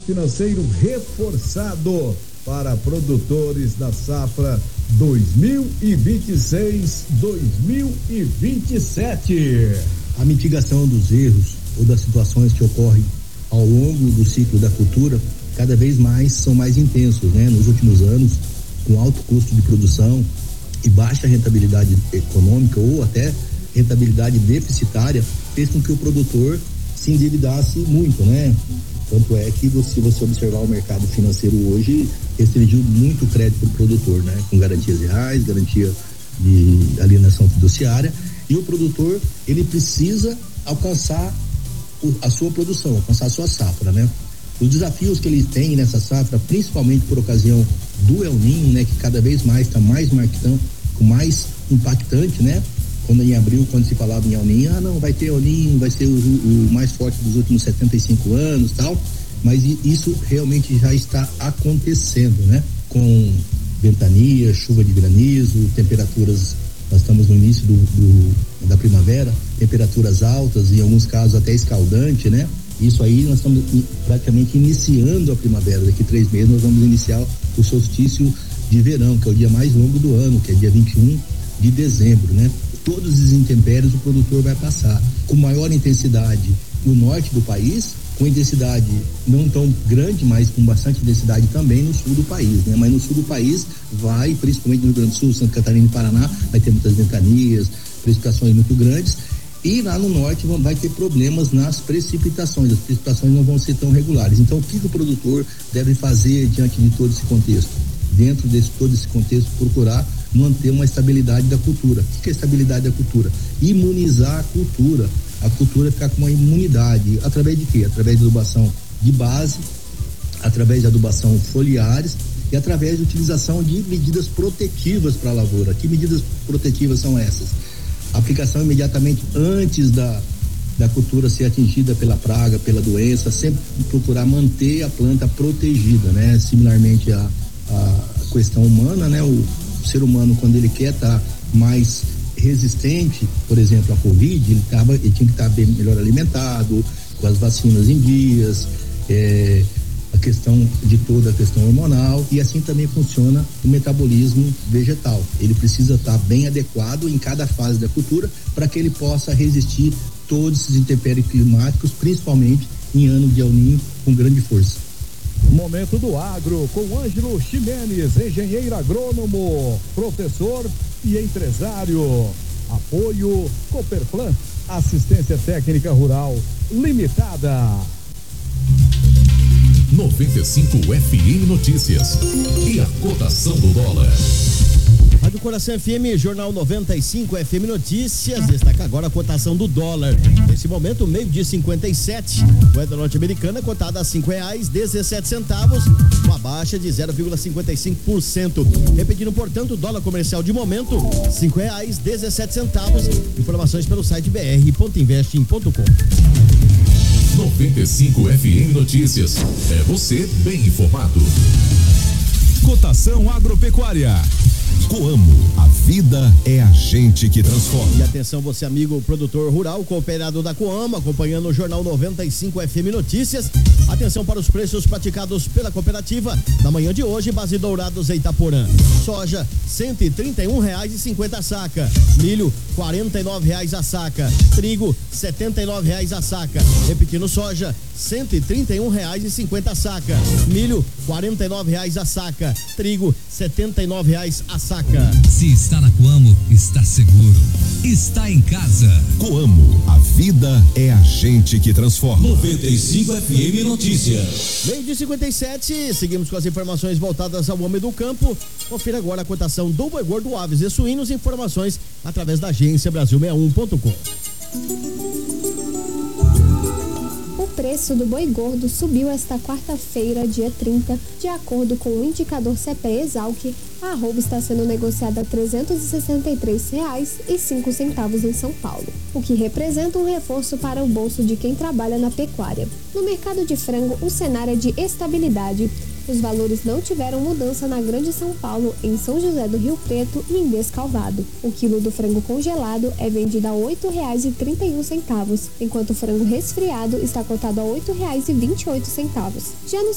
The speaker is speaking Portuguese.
financeiro reforçado para produtores da safra 2026-2027. A mitigação dos erros ou das situações que ocorrem ao longo do ciclo da cultura cada vez mais são mais intensos, né? Nos últimos anos, com alto custo de produção e baixa rentabilidade econômica ou até rentabilidade deficitária, fez com que o produtor se endividasse muito, né? Tanto é que se você observar o mercado financeiro hoje, restringiu muito o crédito para o produtor, né? Com garantias reais, garantia de alienação fiduciária, e o produtor, ele precisa alcançar a sua produção, alcançar a sua safra, né? Os desafios que ele tem nessa safra, principalmente por ocasião do El Niño, né? Que cada vez mais está mais impactante, né? Quando em abril, quando se falava em El Niño, não, vai ter El Niño, vai ser o mais forte dos últimos 75 anos, tal, mas isso realmente já está acontecendo, né? Com ventania, chuva de granizo, temperaturas, nós estamos no início da primavera, temperaturas altas, em alguns casos até escaldante, né? Isso aí nós estamos praticamente iniciando a primavera. Daqui 3 meses nós vamos iniciar o solstício de verão, que é o dia mais longo do ano, que é dia 21 de dezembro, né? Todos os intempéries o produtor vai passar com maior intensidade no norte do país, com intensidade não tão grande, mas com bastante intensidade também no sul do país, né? Mas no sul do país vai, principalmente no Rio Grande do Sul, Santa Catarina e Paraná, vai ter muitas ventanias, precipitações muito grandes, e lá no norte vai ter problemas nas precipitações, as precipitações não vão ser tão regulares. Então o que o produtor deve fazer diante de todo esse contexto? Dentro de todo esse contexto, procurar manter uma estabilidade da cultura. O que é estabilidade da cultura? Imunizar a cultura ficar com uma imunidade, através de quê? Através de adubação de base, através de adubação foliares e através de utilização de medidas protetivas para a lavoura. Que medidas protetivas são essas? Aplicação imediatamente antes da cultura ser atingida pela praga, pela doença, sempre procurar manter a planta protegida, né? Similarmente à questão humana, né? O ser humano, quando ele quer estar mais resistente, por exemplo, à Covid, ele tinha que estar bem melhor alimentado, com as vacinas em dias, a questão de toda a questão hormonal, e assim também funciona o metabolismo vegetal. Ele precisa estar bem adequado em cada fase da cultura para que ele possa resistir todos esses intempéries climáticos, principalmente em ano de El Niño, com grande força. Momento do Agro, com Ângelo Ximenes, engenheiro agrônomo, professor e empresário. Apoio Cooperplan, assistência técnica rural limitada. 95 FM Notícias e a cotação do dólar. Rádio Coração FM, Jornal 95 FM Notícias, destaca agora a cotação do dólar. Nesse momento, meio-dia 57, moeda norte-americana cotada a R$5,17, uma baixa de 0,55%. Repetindo, portanto, o dólar comercial de momento, R$5,17. Informações pelo site br.investing.com. 95 FM Notícias. É você bem informado. Cotação agropecuária. Coamo, a vida é a gente que transforma. E atenção você amigo produtor rural, cooperador da Coamo, acompanhando o Jornal 95 FM Notícias. Atenção para os preços praticados pela cooperativa na manhã de hoje, base Dourados e Itaporã. Soja, R$131,50 a saca. Milho, R$49 a saca. Trigo, R$79 a saca. Repetindo, soja, R$131,50 a saca. Milho, R$49 a saca. Trigo, R$79 a saca. Se está na Coamo, está seguro. Está em casa. Coamo, a vida é a gente que transforma. 95 FM Notícias. Meio-dia 57, seguimos com as informações voltadas ao homem do campo. Confira agora a cotação do boi gordo, aves e suínos. Informações através da agência Brasil61.com. O preço do boi gordo subiu esta quarta-feira, dia 30, de acordo com o indicador CPE Exalc. A arroba está sendo negociada a R$ 363,05 em São Paulo, o que representa um reforço para o bolso de quem trabalha na pecuária. No mercado de frango, o cenário é de estabilidade. Os valores não tiveram mudança na Grande São Paulo, em São José do Rio Preto e em Descalvado. O quilo do frango congelado é vendido a R$ 8,31, enquanto o frango resfriado está cotado a R$ 8,28. Já no